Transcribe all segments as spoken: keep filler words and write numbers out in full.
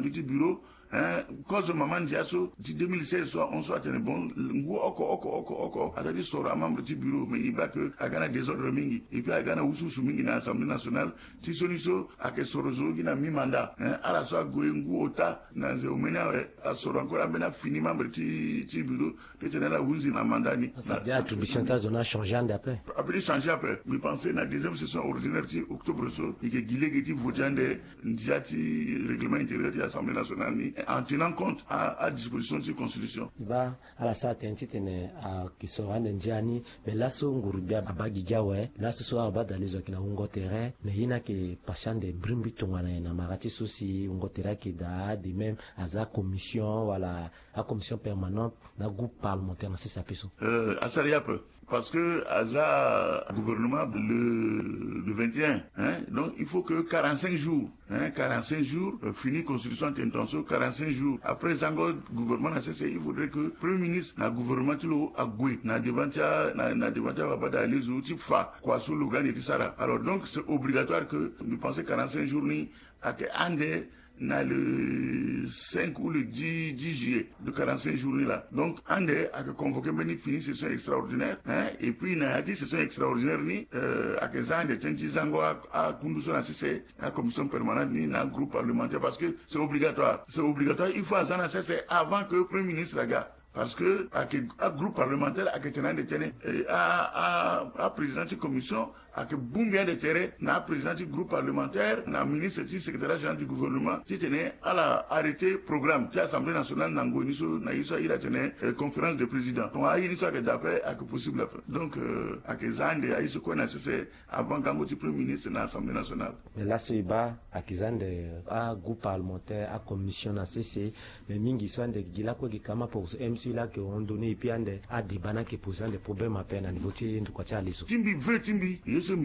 du bureau hein cause maman diaso du deux mille seize soit on soit tene bon ngu oko oko oko oko atadi soro membre du bureau mais il va que agana désordre mingi et puis agana ususu mingi na assemblée nationale ti soniso ake soro zo gina mi mandat hein ala so goye ngu ota na ze omena a soro encore amena fini membre ti ti bureau de tene la unzi na mandat ni ça veut attribution ta zone a changé en après après changer après mais penser na deuxième session ordinaire ti octobre so et que gile geti votande ndiati règlement intérieur de l'Assemblée nationale ni en tenant compte à, à disposition de la Constitution. Ba ala sa tenti tene a kisorane ndiani mais là so ngurubia abagi jawe là ce soir ba dalizo kina ungo terrain mais ina ke patient de brimbi tongana na marati sosi ungo terrain ki da de même aza commission voilà la commission permanente na groupe parlementaire na ça peso. Euh asaria peu parce que aza gouvernement le le vingt et un hein donc il faut que quarante-cinq jours hein quarante-cinq jours euh, fini constitution d'intention quarante-cinq jours après zango gouvernement na cessé il faudrait que premier ministre na gouvernement tilo agwe na devantia na na devantia va pas aller au type fa quoi sous le gagne de ça alors donc c'est obligatoire que nous pensons quarante-cinq jours ni à que ande na le cinq ou le dix juillet de quarante-cinq journées là donc ande a convoqué une fini session extraordinaire hein et puis na dit session extraordinaire ni euh a que zande tenti zango a conduction na c'est la commission permanente ni na groupe parlementaire parce que c'est obligatoire c'est obligatoire il faut azana c'est avant que le premier ministre la gars parce que à groupe parlementaire à tenant de tenir à à à président de commission à que boumia de terrain na président du groupe parlementaire na ministre du secrétaire général du gouvernement qui tenait à la arrêter programme de l'Assemblée nationale n'angoni so na iso il a tenu conférence de président donc a ini so que d'après à que possible après donc à que zande a iso quoi nécessaire avant quand le premier ministre na Assemblée nationale mais là c'est bas à kizande à groupe parlementaire à commission na C C mais mingi so ande gila ko gikama pour M C là que on donné et puis ande à débat qui posant des problèmes à peine à niveau de quoi tu as les timbi veut timbi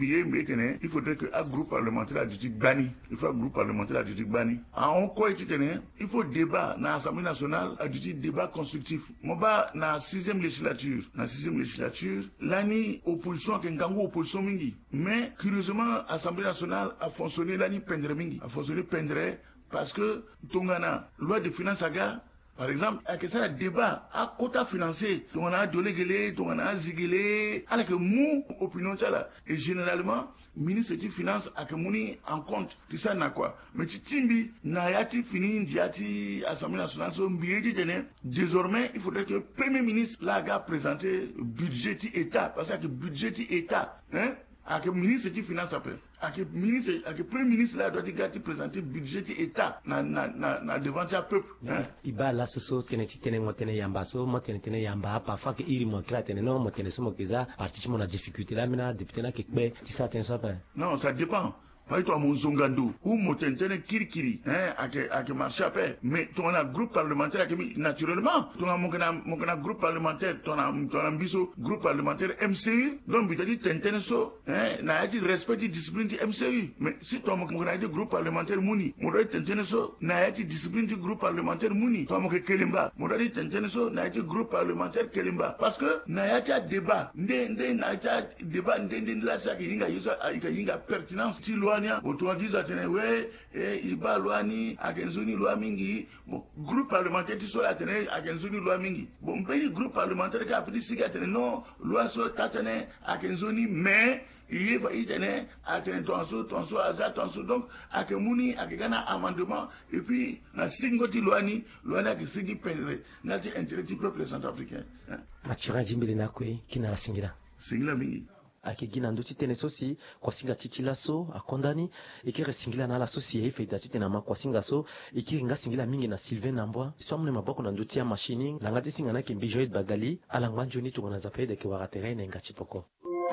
il faudrait que un groupe parlementaire a du bani il faut un groupe parlementaire a du bani en quoi il faut débat dans l'Assemblée nationale a du débat constructif mon bas dans sixième législature dans sixième législature l'année opposition que ngango opposition mingi mais curieusement l'Assemblée nationale a fonctionné l'année pendre mingi a fonctionné pendre parce que tongana loi de finances aga par exemple, à que ça le débat à quota financier, on a donné gelé, on a zigélé, alors que nous, opinion là, et généralement, ministre des Finances a que mouni en compte, tout ça n'a quoi. Mais si Timbi n'a yati fini, diati Assemblée nationale, son billet de désormais, il faudrait que le Premier ministre l'a présenté budget État, parce que budget État, hein, à que ministre des Finances après. À que ministre, à que premier ministre là doit dire présenter budget État na na na na devant le peuple. Hein? Iba là ce so teneti tene mo tene yamba so mo tene tene yamba parfois que iri mo kra tene non mo tene so mo kiza parti mo na difficulté là mina député na kekbe si ça tene so pas. Non, ça dépend. Pas toi mon zongando ou mon tentene kirikiri hein à que à que marcher après mais ton a groupe parlementaire qui naturellement ton a mon mon groupe parlementaire ton a ton a biso groupe parlementaire M C U donc tu dit tentene so hein na dit respect discipline du M C U mais si ton mon dit groupe parlementaire muni mon dit tentene so na dit discipline du groupe parlementaire muni toi mon kelimba mon dit tentene so na dit groupe parlementaire kelimba parce que na dit débat ndé ndé na dit débat ndé ndé là ça qui inga yusa inga pertinence ti loi otuagiza tena we eh iba lwani agenzuni lwa mingi bon groupe parlementaire ti so la tena agenzuni lwa mingi bon mbeni groupe parlementaire ka pidi siga tena non loi so tatene agenzuni mais il va y tenir à tenir tonso tonso aza tonso donc à que muni à que gana amendement et puis na singoti lwani lwana ki sigi pendre na ti intérêt du peuple centrafricain machira jimbili na kwe kina la singira singila mingi ake gina ndo titene sosi kwa singa titila so akondani ikere singila na la sosi efe datite na makwa singa so ikiri nga singila mingi na Sylvain Nambwa so amune maboko na ndoti ya machine na ngati singa na kimbi Joël Bagali ala ngwanjo ni tungana zape de ke waratere na ngati poko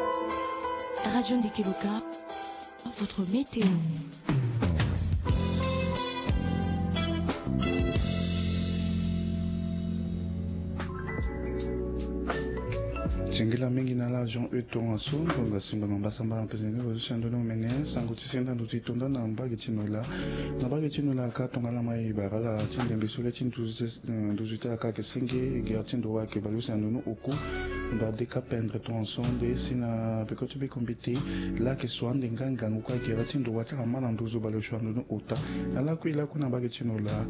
Radio Ndikeluka votre météo. Jingila mingi na la jon eton aso ngonga simba mamba samba mpezeni ko shando no mene sango tisenda ndo titonda na mbage chinola na mbage chinola ka tongala mai barala tinde mbisule chintu ndo zuta ka ke singe gertindo wa ke balusa no oku ndo de ka pendre ton son de sina pe ko tube kombiti la ke swande nganga ngukwa ke gertindo wa ta mana ndo zo balo shando no ota ala ku ila ku na mbage chinola